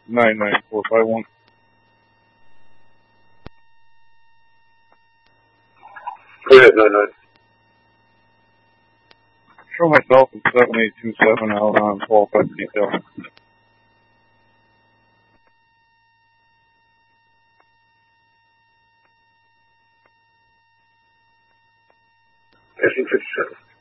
99451. Go ahead, 99. Show myself at 7827 out on 12 detail. Passing 57.